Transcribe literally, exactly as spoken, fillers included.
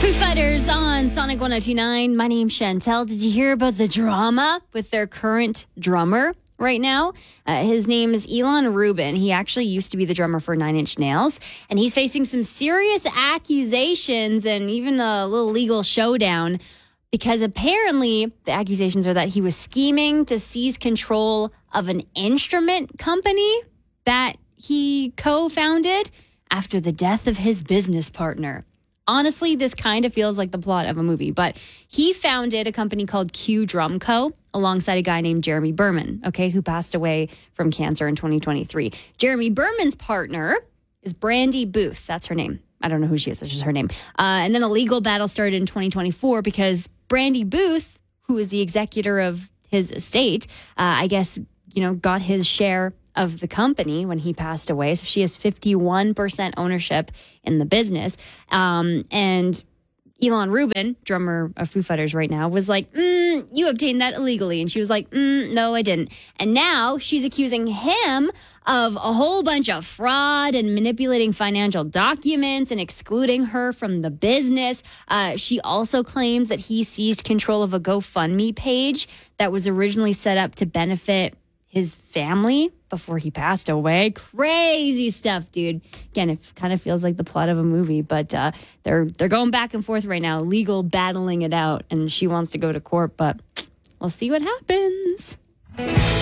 Foo Fighters on Sonic one oh two point nine. My name's Chantel. Did you hear about the drama with their current drummer right now? Uh, his name is Elon Rubin. He actually used to be the drummer for Nine Inch Nails, and he's facing some serious accusations and even a little legal showdown because apparently the accusations are that he was scheming to seize control of an instrument company that he co-founded after the death of his business partner. Honestly, this kind of feels like the plot of a movie, but he founded a company called Q Drum Co. alongside a guy named Jeremy Berman, okay, who passed away from cancer in twenty twenty-three. Jeremy Berman's partner is Brandy Booth. That's her name. I don't know who she is. That's just her name. Uh, and then a legal battle started in twenty twenty-four because Brandy Booth, who is the executor of his estate, uh, I guess, you know, got his share of the company when he passed away. So she has fifty-one percent ownership in the business. Um, and Elon Rubin, drummer of Foo Fighters right now, was like, mm, you obtained that illegally. And she was like, mm, no, I didn't. And now she's accusing him of a whole bunch of fraud and manipulating financial documents and excluding her from the business. Uh, she also claims that he seized control of a GoFundMe page that was originally set up to benefit his family before he passed away. Crazy stuff, dude. Again, it kind of feels like the plot of a movie, but uh, they're they're going back and forth right now, legal battling it out, and she wants to go to court, but we'll see what happens.